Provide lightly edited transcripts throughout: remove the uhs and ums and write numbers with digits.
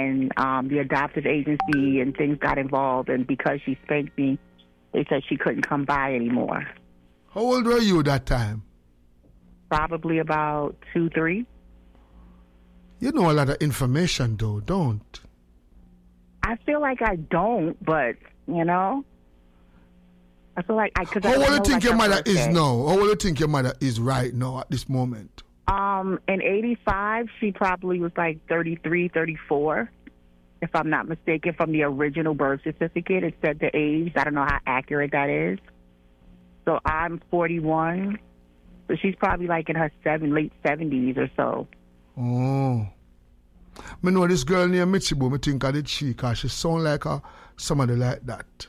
and the adoptive agency and things got involved. And because she spanked me, they said she couldn't come by anymore. How old were you that time? Probably about 2, 3. You know a lot of information, though, don't? I feel like I don't, but, you know, I feel like I could. How old do you think your mother is now? How old do you think your mother is right now at this moment? In 85, she probably was like 33, 34, if I'm not mistaken. From the original birth certificate, it said the age. I don't know how accurate that is. So I'm 41, so she's probably like in her late 70s or so. Oh. I know this girl named Michibu, I think of the cheek, because she sound like somebody like that.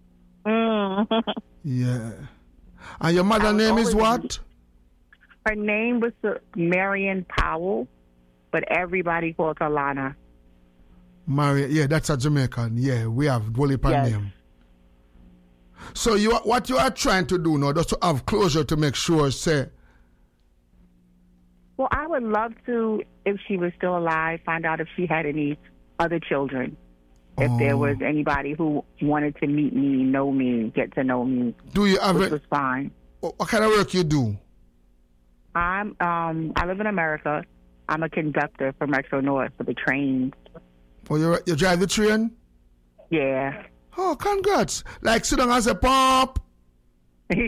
Yeah. And your mother's name is what? Her name was Marion Powell, but everybody calls her Lana. Marion, yeah, that's a Jamaican. Yeah, we have Dwalipan name. So what you are trying to do now, just to have closure to make sure, say. Well, I would love to, if she was still alive, find out if she had any other children. If there was anybody who wanted to meet me, know me, get to know me, do you have which was fine. What kind of work you do? I live in America. I'm a conductor for Metro North for the trains. Oh, you drive the train? Yeah. Oh, congrats. Like sit down as a pop. Yeah.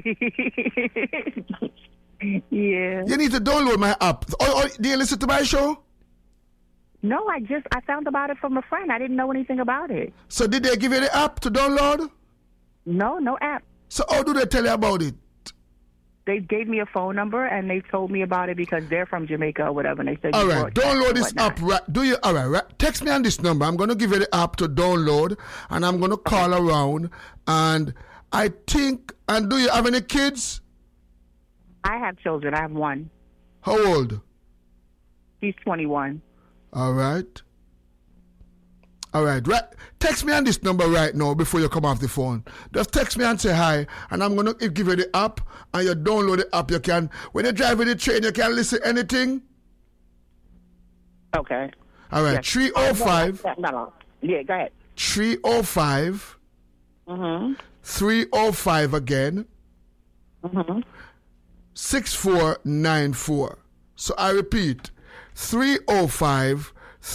You need to download my app. Do you listen to my show? No, I found about it from a friend. I didn't know anything about it. So did they give you the app to download? No app. So how do they tell you about it? They gave me a phone number and they told me about it because they're from Jamaica or whatever. And they said, all right, download this app. Right? All right. Text me on this number. I'm going to give you the app to download and I'm going to call around. And I think, and do you have any kids? I have children. I have one. How old? He's 21. All right. Right. Text me on this number right now before you come off the phone. Just text me and say hi, and I'm going to give you the app, and you download the app. You can, when you drive with the train, you can listen to anything. Okay. All right. Yes. 305. No. Yeah, go ahead. 305. 305 again. 6494. So I repeat, 305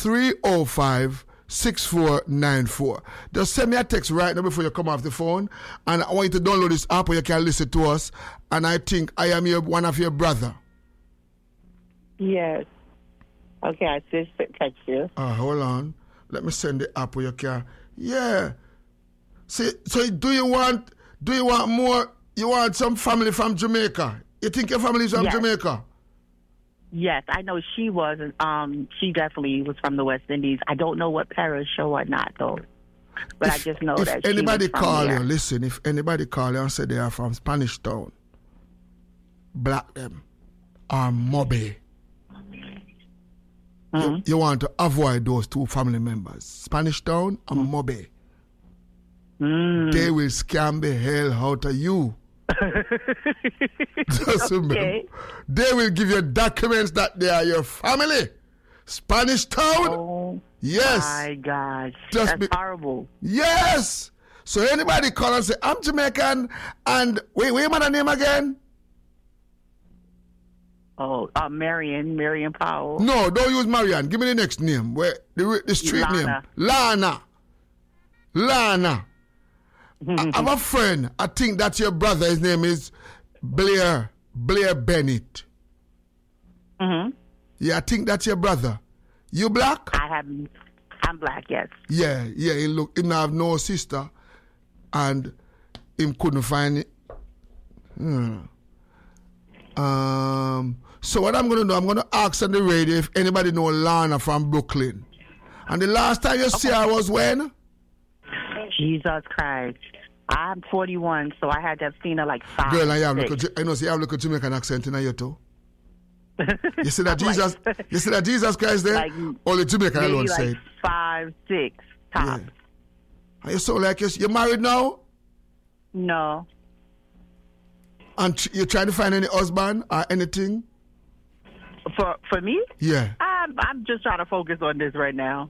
6494. Just send me a text right now before you come off the phone, and I want you to download this app where you can listen to us. And I think I am one of your brother. Yes. Okay, I just text you. Hold on. Let me send the app where you can. Yeah. See, so do you want more? You want some family from Jamaica? You think your family is from Jamaica? Yes, I know she was. She definitely was from the West Indies. I don't know what parish or not, though. But I just know that anybody she was call from there. you, listen, if anybody call you and say they are from Spanish Town, block them. Or Mobe. You want to avoid those two family members. Spanish Town and Mobe. They will scam the hell out of you. Just remember, they will give you documents that they are your family. Spanish Town? Oh, yes. My gosh. That's horrible. Yes. So anybody call and say, I'm Jamaican, and wait, your mother name again? Oh, Marion Powell. No, don't use Marianne. Give me the next name. Where the street Lana. name? Lana. I have a friend. I think that's your brother. His name is Blair Bennett. Yeah, I think that's your brother. You black? I'm black, yes. Yeah. He have no sister, and him couldn't find it. So what I'm gonna do? I'm gonna ask on the radio if anybody know Lana from Brooklyn. And the last time you see her was when? Jesus Christ. I'm 41, so I had to have seen her like 5. Girl, I know you have a Jamaican accent in you too. You see that Jesus? You see that Jesus Christ there? Like, only Jamaican alone like say 5, 6 tops. Yeah. Are you so like you're married now? No. And you're trying to find any husband or anything? For me? Yeah. I'm just trying to focus on this right now.